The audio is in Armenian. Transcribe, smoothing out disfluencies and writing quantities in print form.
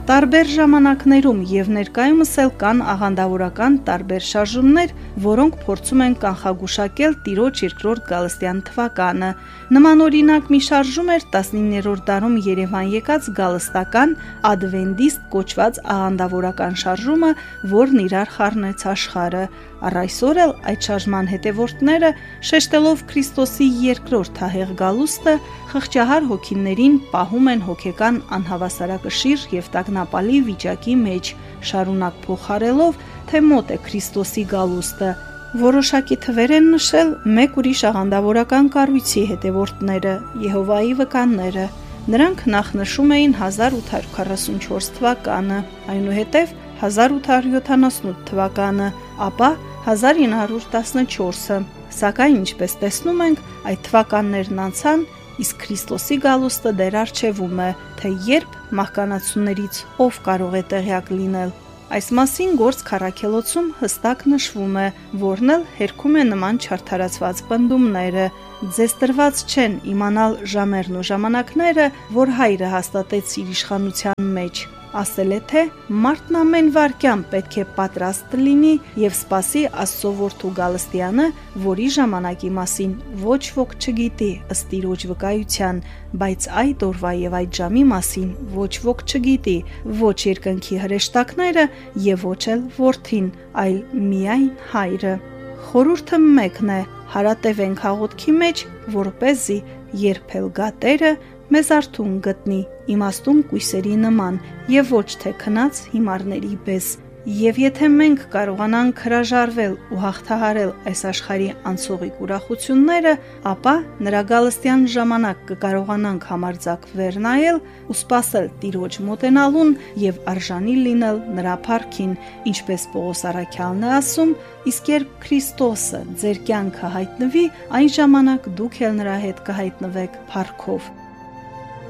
Տարբեր ժամանակներում եւ ներկայումս էլ կան աղանդավորական տարբեր շարժումներ, որոնք փորձում են կանխագուշակել Տիրոջ երկրորդ Գալստյան թվականը։ Նման օրինակ մի շարժում էր 19-րդ դարում Երևան եկած գալստական ադվենտիստ կոչված աղանդավորական շարժումը, որն իրար խառնեց աշխարհը։ Առ այսօր էլ այդ շարժման հետևորդները, շեշտելով Քրիստոսի երկրորդ թահեղ գալուստը, խղճահար հոգիներին պահում են հոգեկան անհավասարակշիռ եւ տագնապալի վիճակի մեջ, շարունակ փոխարելով, թե մոտ է Քրիստոսի գալուստը։ Որոշակի թվեր են նշել մեկ ուրիշ աղանդավորական կառույցի հետևորդները՝ Եհովայի վկանները։ Նրանք նախ նշում էին 1844 թվականը, այնուհետև 1878 թվականը, ապա 1914-ը։ Սակայն, ինչպես տեսնում ենք, այդ թվականներն անցան, իսկ Քրիստոսի գալուստը դեռ առջևում է, թե երբ մահկանացուներից ով կարող է տեղյակ լինել։ Այս մասին Գործ Քառաքելոցում հստակ նշվում է, որն էլ հերքում է նման չարդարացված պնդումները։ Ձեզ տրված չեն իմանալ ժամերն ու ժամանակները, որ Հայրը հաստատեց իր իշխանության մեջ։ Ասել է, թե մարդն ամեն վայրկյան պետք է պատրաստ լինի եւ սպասի Աստծո որդու Գալստյանը, որի ժամանակի մասին ոչ ոք չգիտի ըստ Տիրոջ վկայության, բայց այդ օրվա եւ այդ ժամի մասին ոչ ոք չգիտի, ոչ երկնքի հրեշտակները եւ ոչ էլ որդին, այլ միայն Հայրը։ Խորհուրդը մեկն է՝ հարատևենք հաղորդքի մեջ, որպեսզի երբ էլ գա Տերը, մեզ արթուն գտնի, իմաստուն կույսերի նման եւ ոչ թե քնած հիմարների պես։ Եվ եթե մենք կարողանանք հրաժարվել ու հաղթահարել այս աշխարհի անցողիկ ուրախությունները, ապա նրա գալստյան ժամանակ կկարողանանք համարձակվել նայել ու սպասել Տիրոջ մոտենալուն եւ արժանի լինել նրա փառքին, ինչպես Պողոս առաքյալն է ասում, իսկ երբ Քրիստոսը ձեր կյանքը հայտնվի, այն ժամանակ դուք էլ նրա հետ կհայտնվեք փառքով։